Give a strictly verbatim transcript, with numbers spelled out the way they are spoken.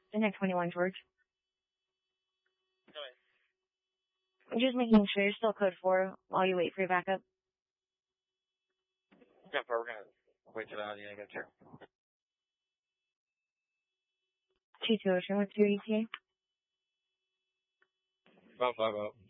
The next twenty-one, George. Go ahead. I'm just making sure you're still code four while you wait for your backup. Yeah, but we're gonna wait till the end of the turn. two two Ocean, what's your E T A? About five out.